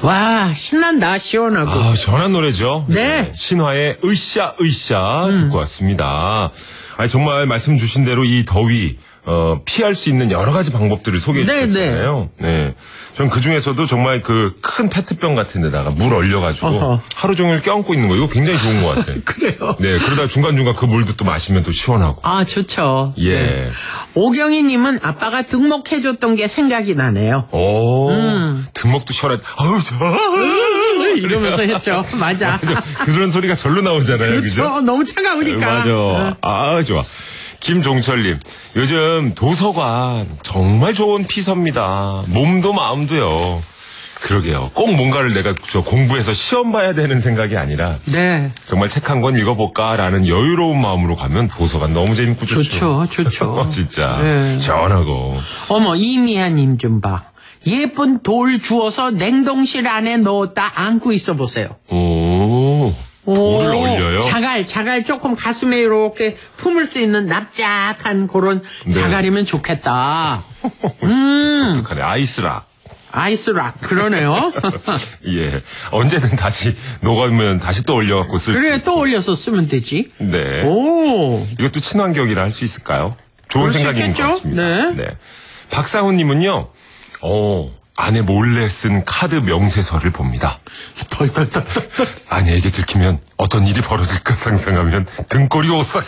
와, 신난다, 시원하고. 아, 시원한 노래죠. 네. 신화의 으쌰 듣고 왔습니다. 아니, 정말 말씀 주신 대로 이 더위, 피할 수 있는 여러 가지 방법들을 소개해 주셨잖아요. 네. 전 그 중에서도 정말 그 큰 페트병 같은 데다가 물 얼려가지고 하루 종일 껴안고 있는 거, 이거 굉장히 좋은 것 같아요. 그래요? 네. 그러다 중간중간 그 물도 또 마시면 또 시원하고. 아, 좋죠. 예. 네. 오경희님은 아빠가 등목해줬던 게 생각이 나네요. 오. 등목도 시원하다. 아우, 이러면서 했죠. 맞아. 그런 소리가 절로 나오잖아요. 그렇죠. 그죠? 너무 차가우니까. 맞아. 아, 좋아. 김종철님, 요즘 도서관 정말 좋은 피서입니다. 몸도 마음도요. 그러게요. 꼭 뭔가를 내가 공부해서 시험 봐야 되는 생각이 아니라 네. 정말 책 한 권 읽어볼까라는 여유로운 마음으로 가면 도서관 너무 재밌고 좋죠. 좋죠. 진짜 네. 시원하고. 어머, 이미아님 좀 봐. 예쁜 돌 주워서 냉동실 안에 넣었다 안고 있어 보세요. 오. 돌을 얼려요? 자갈 조금 가슴에 이렇게 품을 수 있는 납작한 그런 네. 자갈이면 좋겠다. 독특하네. 아이스락. 아이스락, 그러네요. 예. 언제든 다시 녹으면 다시 또 얼려갖고 쓸 수. 그래, 또 올려서 쓰면 되지. 네. 오. 이것도 친환경이라 할 수 있을까요? 좋은 그럴 수 생각인 것 있겠죠? 같습니다. 네. 박상훈님은요, 아내 몰래 쓴 카드 명세서를 봅니다. 덜덜덜덜. 아내에게 들키면 어떤 일이 벌어질까 상상하면 등골이 오싹